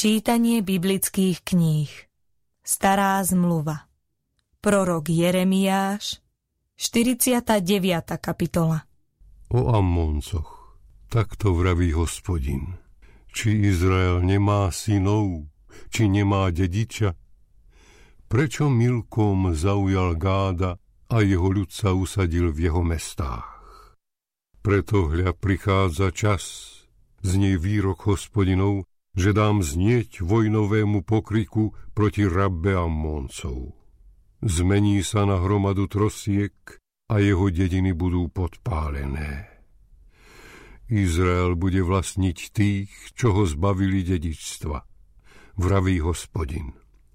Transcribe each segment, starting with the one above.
Čítanie biblických kníh. Stará zmluva. Prorok Jeremiáš, 49. kapitola. O Ammóncoch, takto vraví Hospodin. Či Izrael nemá synov, či nemá dediča? Prečo Milkom zaujal Gáda a jeho ľud sa usadil v jeho mestách? Preto hľa prichádza čas, znie výrok Hospodinov, že dám znieť vojnovému pokriku proti Rabbe Ammóncov. Zmení sa na hromadu trosiek a jeho dediny budú podpálené. Izrael bude vlastniť tých, čo ho zbavili dedičstva, vraví Hospodin.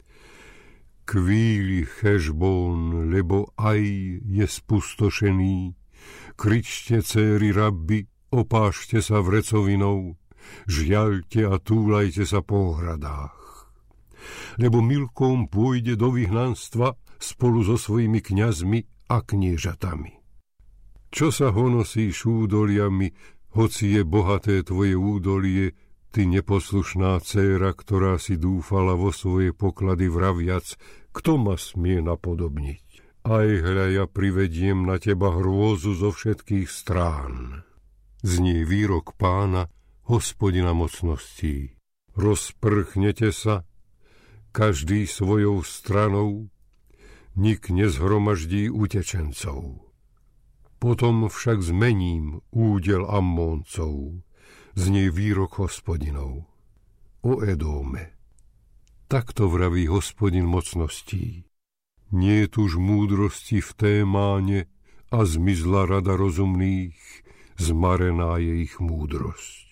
Kvíli Hešbón, lebo aj je spustošený, kričte céry Rabby, opášte sa vrecovinou, žiaľte a túlajte sa po ohradách. Lebo Milkom pôjde do vyhnanstva spolu so svojimi kňazmi a kniežatami. Čo sa honosíš údoliami, hoci je bohaté tvoje údolie, ty neposlušná dcéra, ktorá si dúfala vo svoje poklady vraviac, kto ma smie napodobniť? Aj hľa, ja privediem na teba hrôzu zo všetkých strán. Znie výrok Pána, Hospodina mocností. Rozprchnete sa, každý svojou stranou, nik nezhromaždí utečencov. Potom však zmením údel Ammóncov, znie výrok Hospodinov. O Edóme, takto vraví Hospodin mocností. Nie je tuž múdrosti v Témáne a zmizla rada rozumných, zmarená je ich múdrosť.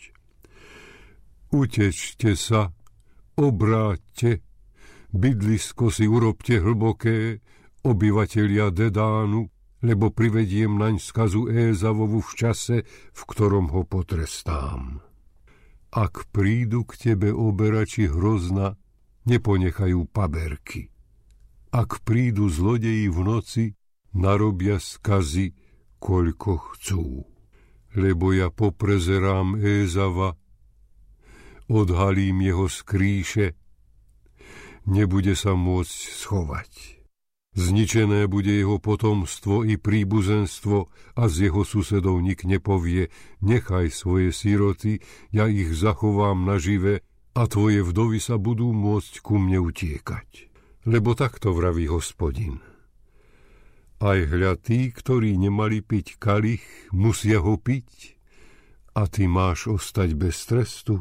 Utečte sa, obráťte, bydlisko si urobte hlboké, obyvatelia Dedánu, lebo privediem naň skazu Ézavovu v čase, v ktorom ho potrestám. Ak prídu k tebe oberači hrozna, neponechajú paberky. Ak prídu zlodeji v noci, narobia skazy, koľko chcú. Lebo ja poprezerám Ézava, odhalím jeho skrýše, nebude sa môcť schovať. Zničené bude jeho potomstvo i príbuzenstvo a z jeho susedov nik nepovie, nechaj svoje siroty, ja ich zachovám nažive a tvoje vdovy sa budú môcť ku mne utiekať. Lebo takto vraví Hospodin. Aj hľa tí, ktorí nemali piť kalich, musia ho piť, a ty máš ostať bez trestu?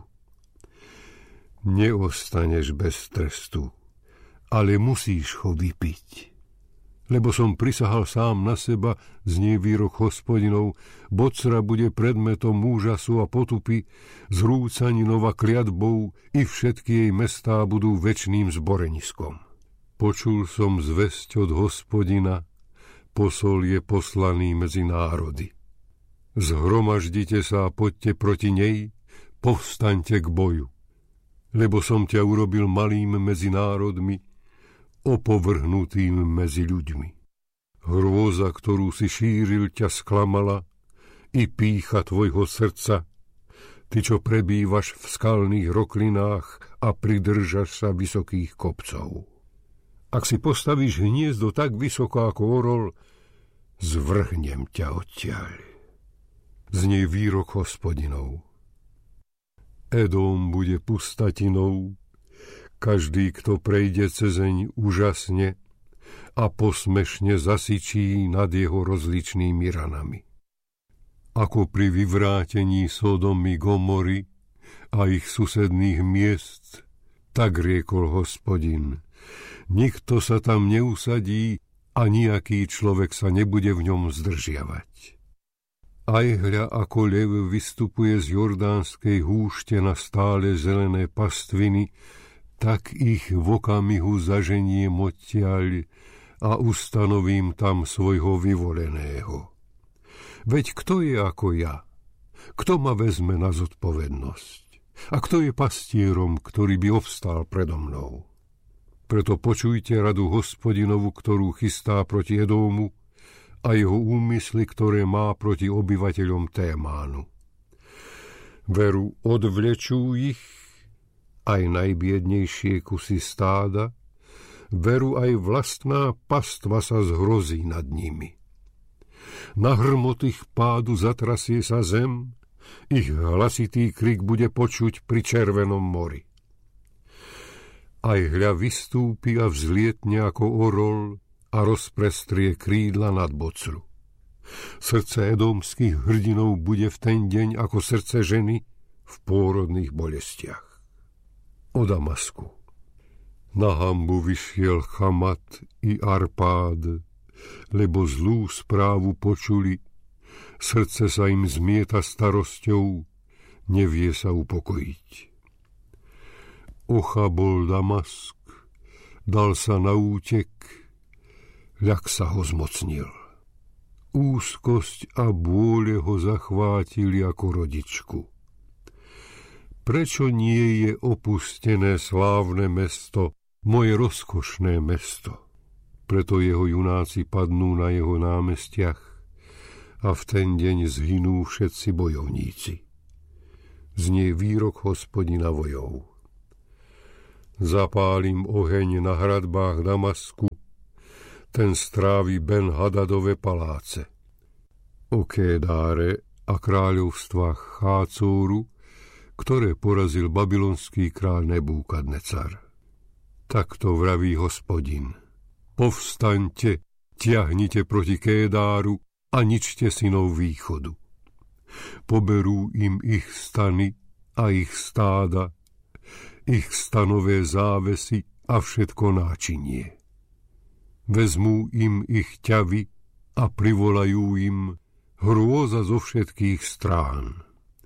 Neostaneš bez trestu, ale musíš ho vypiť. Lebo som prisahal sám na seba, znie výrok Hospodinov, Bocra bude predmetom úžasu a potupy, zrúcaninova kliatbou i všetky jej mestá budú večným zboreniskom. Počul som zvesť od Hospodina, posol je poslaný medzi národy. Zhromaždite sa a poďte proti nej, povstaňte k boju. Lebo som ťa urobil malým medzi národmi, opovrhnutým medzi ľuďmi. Hrôza, ktorú si šíril, ťa sklamala, i pýcha tvojho srdca, ty, čo prebývaš v skalných roklinách a pridržaš sa vysokých kopcov. Ak si postavíš hniezdo tak vysoko ako orol, zvrhnem ťa odtiaľ. Znie výrok Hospodinov. Edóm bude pustatinou, každý, kto prejde cezeň, úžasne a posmešne zasyčí nad jeho rozličnými ranami. Ako pri vyvrátení Sodomy, Gomory a ich susedných miest, tak riekol Hospodin. Nikto sa tam neusadí a nejaký človek sa nebude v ňom zdržiavať. Aj hľa, ako lev vystupuje z jordánskej húšte na stále zelené pastviny, tak ich v okamihu zaženiem odtiaľ a ustanovím tam svojho vyvoleného. Veď kto je ako ja? Kto ma vezme na zodpovednosť? A kto je pastierom, ktorý by obstál predo mnou? Preto počujte radu Hospodinovu, ktorú chystá proti Edómu, a jeho úmysly, ktoré má proti obyvateľom Témánu. Veru odvlečú ich aj najbiednejšie kusy stáda, veru aj vlastná pastva sa zhrozí nad nimi. Na hrmot ich pádu zatrasie sa zem, ich hlasitý krik bude počuť pri Červenom mori. Aj hľa vystúpi a vzlietne ako orol a rozprestrie krídla nad Bocru. Srdce edomských hrdinov bude v ten deň ako srdce ženy v pôrodných bolestiach. O Damasku. Na hanbu vyšiel Chamat i Arpád, lebo zlú správu počuli, srdce sa im zmieta starosťou, nevie sa upokojiť. Ochabol Damask, dal sa na útek, ľak sa ho zmocnil. Úzkosť a bôle ho zachvátili ako rodičku. Prečo nie je opustené slávne mesto, moje rozkošné mesto? Preto jeho junáci padnú na jeho námestiach a v ten deň zhynú všetci bojovníci. Znie výrok Hospodina vojov. Zapálim oheň na hradbách Damasku, ten strávi Ben-Hadadove paláce. O Kédáre a kráľovstvách Chácóru, ktoré porazil babylonský kráľ Nebúkadnecar. Takto vraví Hospodin. Povstaňte, ťahnite proti Kédáru a ničte synov východu. Poberú im ich stany a ich stáda, ich stanové závesy a všetko náčinie. Vezmú im ich ťavy a privolajú im hrôza zo všetkých strán.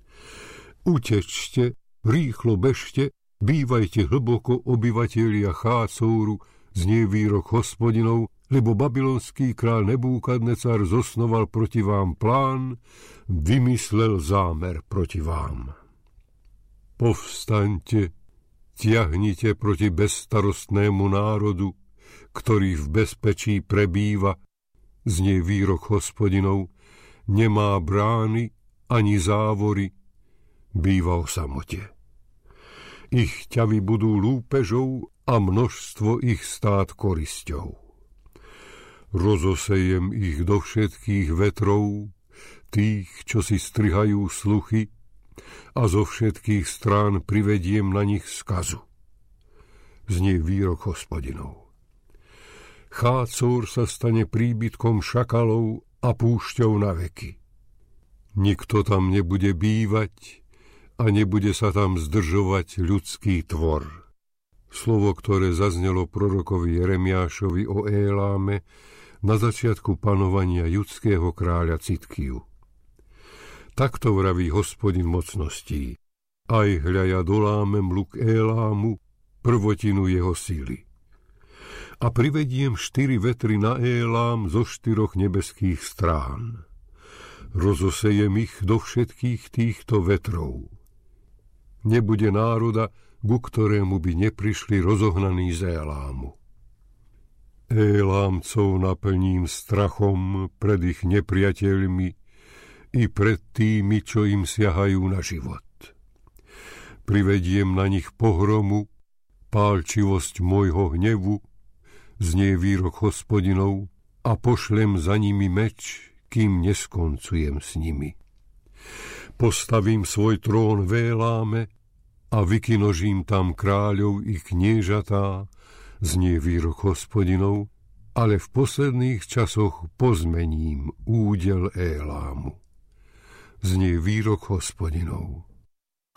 Utečte, rýchlo bežte, bývajte hlboko obyvatelia Chácóru, znie výrok Hospodinov, lebo babylonský kráľ Nebúkadnecar zosnoval proti vám plán, vymyslel zámer proti vám. Povstaňte, ťahnite proti bezstarostnému národu, ktorý v bezpečí prebýva, znie výrok Hospodinov, nemá brány ani závory, býva o samote. Ich ťavy budú lúpežou a množstvo ich stád korisťou. Rozosejem ich do všetkých vetrov, tých, čo si strihajú sluchy, a zo všetkých strán privediem na nich skazu. Znie výrok Hospodinov. Chácór sa stane príbytkom šakalov a púšťou na veky. Nikto tam nebude bývať a nebude sa tam zdržovať ľudský tvor. Slovo, ktoré zaznelo prorokovi Jeremiášovi o Éláme na začiatku panovania judského kráľa Citkiu. Takto vraví Hospodin mocností. Aj hľa ja dolámem luk Élámu, prvotinu jeho síly. A privediem 4 vetry na Élám zo 4 nebeských strán. Rozosejem ich do všetkých týchto vetrov. Nebude národa, ku ktorému by neprišli rozohnaní z Élámu. Élámcov naplním strachom pred ich nepriateľmi i pred tými, čo im siahajú na život. Privediem na nich pohromu, pálčivosť môjho hnevu, znie výrok Hospodinov, a pošlem za nimi meč, kým neskoncujem s nimi. Postavím svoj trón v Éláme a vykinožím tam kráľov i kniežatá, znie výrok Hospodinov, ale v posledných časoch pozmením údel Élámu. Znie výrok Hospodinov.